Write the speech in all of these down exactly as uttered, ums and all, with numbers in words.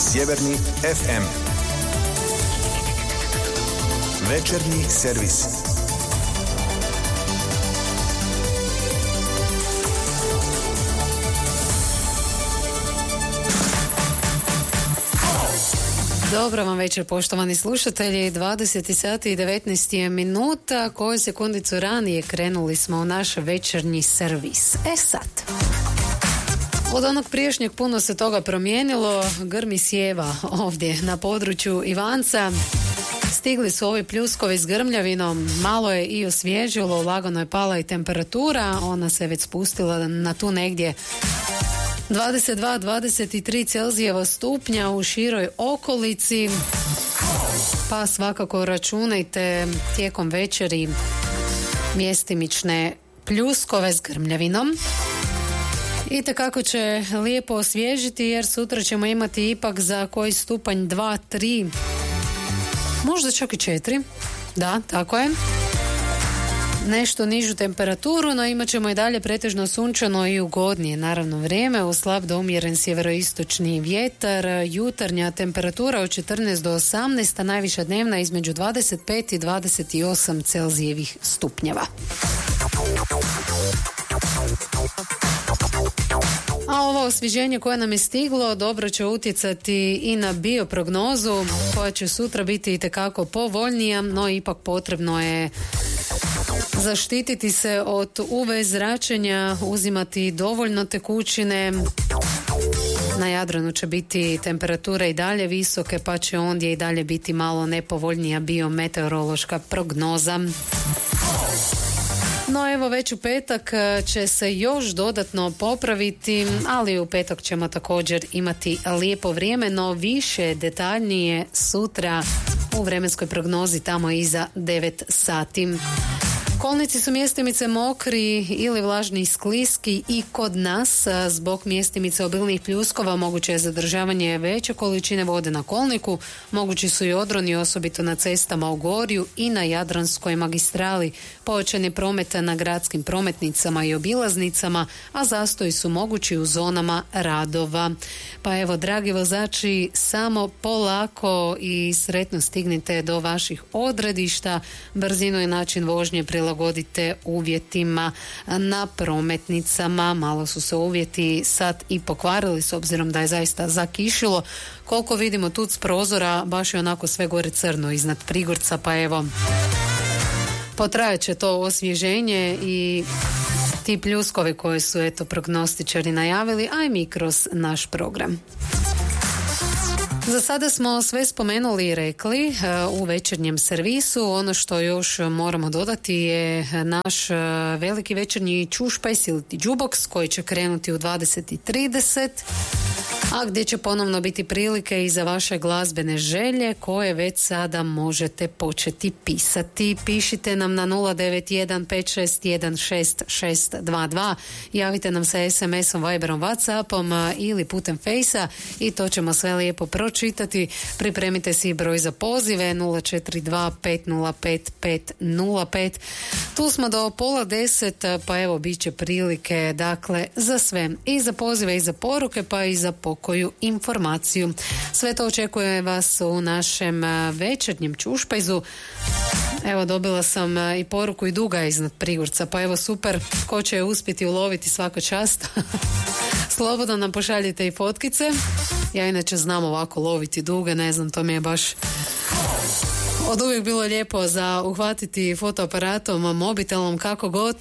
Sjeverni ef em. Večernji servis. Dobro vam večer, poštovani slušatelji. dvadeset sati i devetnaest minuta, koju sekundicu ranije krenuli smo u naš večernji servis. E sad, od onog prijašnjeg puno se toga promijenilo. Grmi sjeva ovdje na području Ivanca. Stigli su ovi pljuskovi s grmljavinom, malo je i osvježilo, lagano je pala i temperatura, ona se već spustila na tu negdje dvadeset dva do dvadeset tri Celzijeva stupnja u široj okolici, pa svakako računajte tijekom večeri mjestimične pljuskove s grmljavinom. I tekako će lijepo osvježiti, jer sutra ćemo imati ipak za koji stupanj dva, tri, možda čak i četiri, da, tako je, nešto nižu temperaturu, no imat ćemo i dalje pretežno sunčano i ugodnije naravno vrijeme, uz slab do umjeren sjeveroistočni vjetar, jutarnja temperatura od četrnaest do osamnaest, a najviša dnevna između dvadeset pet i dvadeset osam Celzijevih stupnjeva. A ovo osvježenje koje nam je stiglo dobro će utjecati i na bioprognozu, koja će sutra biti itekako povoljnija, no ipak potrebno je zaštititi se od U V zračenja, uzimati dovoljno tekućine. Na Jadranu će biti temperature i dalje visoke, pa će ondje i dalje biti malo nepovoljnija biometeorološka prognoza. No evo, već u petak će se još dodatno popraviti, ali u petak ćemo također imati lijepo vrijeme, no više detaljnije sutra u vremenskoj prognozi tamo iza devet sati. Kolnici su mjestimice mokri ili vlažni i skliski i kod nas. Zbog mjestimice obilnih pljuskova moguće je zadržavanje veće količine vode na kolniku, mogući su i odroni, osobito na cestama u Gorju i na Jadranskoj magistrali. Povećan je promet na gradskim prometnicama i obilaznicama, a zastoji su mogući u zonama radova. Pa evo, dragi vozači, samo polako i sretno stignite do vaših odredišta. Brzinu i način vožnje prilagodite uvjetima na prometnicama. Malo su se uvjeti sad i pokvarili, s obzirom da je zaista zakišilo. Koliko vidimo tu s prozora, baš je onako sve gore crno iznad Prigorca, pa evo, potrajat će to osvježenje i ti pljuskovi koje su eto prognostičari najavili, a i mi kroz naš program. Za sada smo sve spomenuli i rekli uh, u večernjem servisu. Ono što još moramo dodati je naš uh, veliki večernji čušpajs ili džuboks koji će krenuti u dvadeset i trideset, a gdje će ponovno biti prilike i za vaše glazbene želje koje već sada možete početi pisati. Pišite nam na nula devet jedan pet šest jedan šest šest dva dva, javite nam sa es em esom, Viberom, Whatsappom ili putem Fejsa i to ćemo sve lijepo pročitati. Pripremite si broj za pozive nula četiri dva pet nula pet pet nula pet. Tu smo do pola deset, pa evo bit će prilike dakle za sve, i za pozive i za poruke, pa i za pokoju informaciju. Sve to očekuje vas u našem večernjem čušpajzu. Evo, dobila sam i poruku i duga iznad Prigorca, pa evo super, ko će uspjeti uloviti, svaka čast. Slobodno nam pošaljite i fotkice. Ja inače znam ovako loviti duge, ne znam, to mi je baš od uvijek bilo lijepo za uhvatiti fotoaparatom, mobitelom, kako god.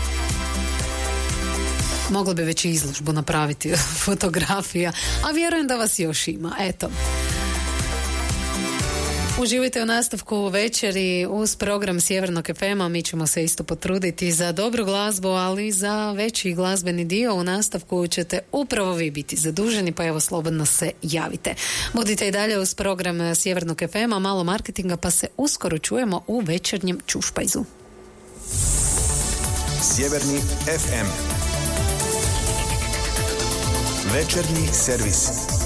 Mogla bi već izložbu napraviti fotografija, a vjerujem da vas još ima. Eto. Uživajte u nastavku večeri uz program Sjevernog ef ema. Mi ćemo se isto potruditi za dobru glazbu, ali za veći glazbeni dio u nastavku ćete upravo vi biti zaduženi, pa evo slobodno se javite. Budite i dalje uz program Sjevernog ef ema, malo marketinga, pa se uskoro čujemo u večernjem čušpajzu. Sjeverni ef em. Večernji servis.